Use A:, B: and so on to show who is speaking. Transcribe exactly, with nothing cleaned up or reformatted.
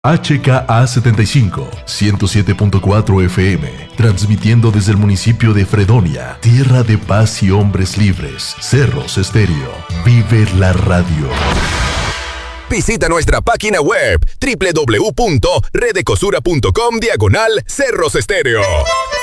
A: H K A setenta y cinco, ciento siete punto cuatro F M, transmitiendo desde el municipio de Fredonia, tierra de paz y hombres libres. Cerros Estéreo, vive la radio.
B: Visita nuestra página web doble u doble u doble u punto redecosura punto com diagonal Cerros Estéreo.